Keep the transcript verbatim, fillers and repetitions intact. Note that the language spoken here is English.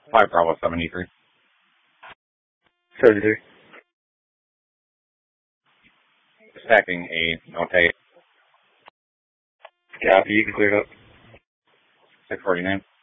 five Bravo seventy-three. seventy-three. Stacking a no take. Copy, you can clear it up. six forty-nine.